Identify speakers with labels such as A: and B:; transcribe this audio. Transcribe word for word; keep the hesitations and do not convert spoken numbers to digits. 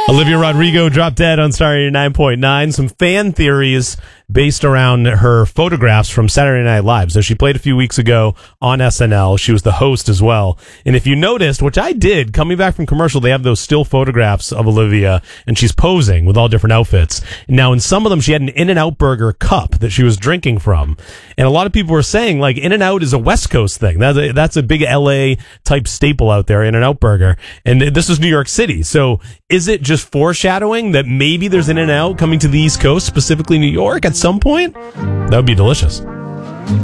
A: Olivia Rodrigo dropped dead on Star eighty-nine point nine. Some fan theories based around her photographs from Saturday Night Live. So she played a few weeks ago on S N L. She was the host as well. And if you noticed, which I did, coming back from commercial, they have those still photographs of Olivia, and she's posing with all different outfits. Now, in some of them, she had an In-N-Out Burger cup that she was drinking from. And a lot of people were saying, like, In-N-Out is a West Coast thing. That's a, that's a big L A type staple out there, In-N-Out Burger. And this is New York City. So is it just foreshadowing that maybe there's In-N-Out coming to the East Coast, specifically New York, at some point? That would be delicious.